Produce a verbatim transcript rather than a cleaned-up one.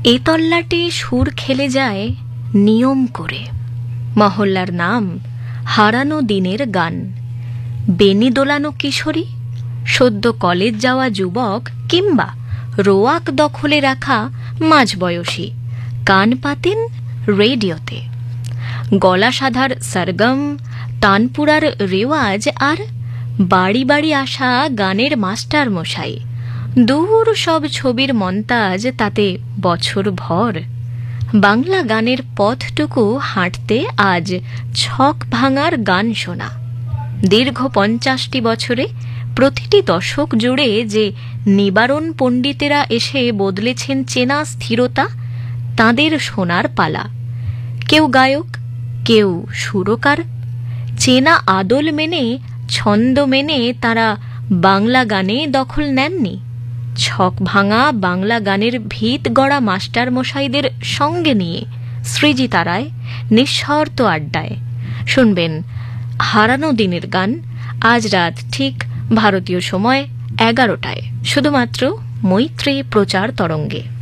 এ তল্লাটে সুর খেলে যায় নিয়ম করে। মহল্লার নাম হারানো দিনের গান। বেনি দোলানো কিশোরী, সদ্য কলেজ যাওয়া যুবক কিংবা রোয়াক দখলে রাখা মাঝবয়সী কান পাতেন রেডিওতে। গলা সাধার সরগম, তানপুরার রেওয়াজ আর বাড়ি বাড়ি আসা গানের মাস্টার মশাই, দূর সব ছবির মন্তাজ তাতে বছর ভর। বাংলা গানের পথটুকু হাঁটতে আজ ছক ভাঙার গান শোনা। দীর্ঘ পঞ্চাশটি বছরে প্রতিটি দশক জুড়ে যে নিবারণ পণ্ডিতেরা এসে বদলেছেন চেনা স্থিরতা, তাঁদের শোনার পালা। কেউ গায়ক, কেউ সুরকার, চেনা আদল মেনে, ছন্দ মেনে তারা বাংলা গানে দখল নেননি। ছক ভাঙা বাংলা গানের ভিত গড়া মাস্টার মশাইদের সঙ্গে নিয়ে সৃজিতা রায় নিঃশর্ত আড্ডায় শুনবেন হারানো দিনের গান, আজ রাত ঠিক ভারতীয় সময় এগারোটায়, শুধুমাত্র মৈত্রী প্রচার তরঙ্গে।